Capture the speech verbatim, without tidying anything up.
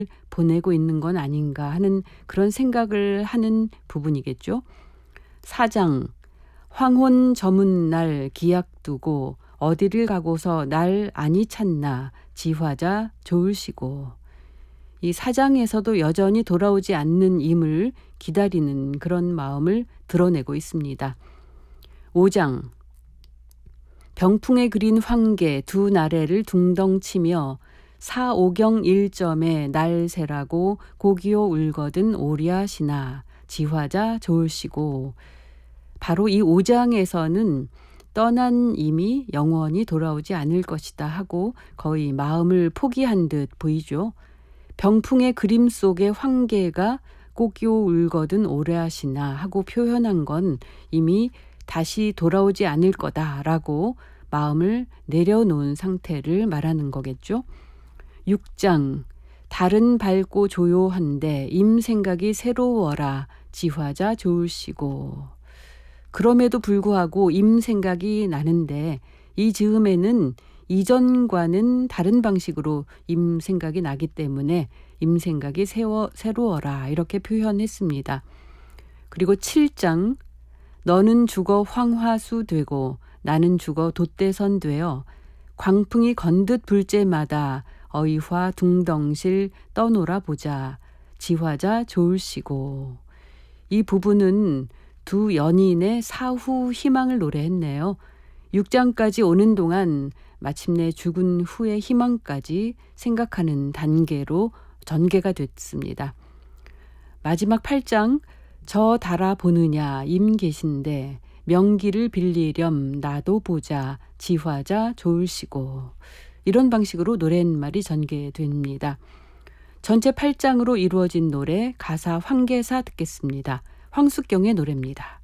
보내고 있는 건 아닌가 하는 그런 생각을 하는 부분이겠죠. 사 장 황혼 저문 날 기약 두고 어디를 가고서 날 아니 찾나 지화자 좋으시고. 이 사 장에서도 여전히 돌아오지 않는 임을 기다리는 그런 마음을 드러내고 있습니다. 오 장 병풍에 그린 황계 두 나래를 둥덩치며 사오경 일점에 날 새라고 고기요 울거든 오리아시나 지화자 좋으시고. 바로 이 오 장에서는 떠난 임이 영원히 돌아오지 않을 것이다 하고 거의 마음을 포기한 듯 보이죠. 병풍의 그림 속의 황계가 고기요 울거든 오리아시나 하고 표현한 건 이미 다시 돌아오지 않을 거다라고 마음을 내려놓은 상태를 말하는 거겠죠. 육 장 달은 밝고 조요한데 임 생각이 새로워라 지화자 좋으시고. 그럼에도 불구하고 임 생각이 나는데 이 즈음에는 이전과는 다른 방식으로 임 생각이 나기 때문에 임 생각이 새워, 새로워라 이렇게 표현했습니다. 그리고 칠 장 너는 죽어 황화수 되고 나는 죽어 돛대선 되어 광풍이 건듯 불제마다 어이화 둥덩실 떠놀아 보자 지화자 좋으시고. 이 부분은 두 연인의 사후 희망을 노래했네요. 육 장까지 오는 동안 마침내 죽은 후의 희망까지 생각하는 단계로 전개가 됐습니다. 마지막 팔 장 저 달아보느냐 임 계신데 명기를 빌리렴 나도 보자 지화자 좋으시고. 이런 방식으로 노랫말이 전개됩니다. 전체 팔 장으로 이루어진 노래 가사 황계사 듣겠습니다. 황숙경의 노래입니다.